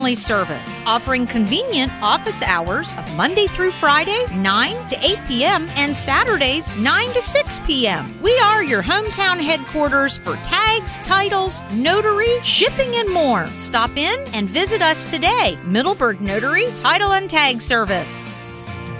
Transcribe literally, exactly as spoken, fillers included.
Service, offering convenient office hours of Monday through Friday, nine to eight p.m. and Saturdays, nine to six p.m. We are your hometown headquarters for tags, titles, notary, shipping, and more. Stop in and visit us today. Middleburg Notary Title and Tag Service.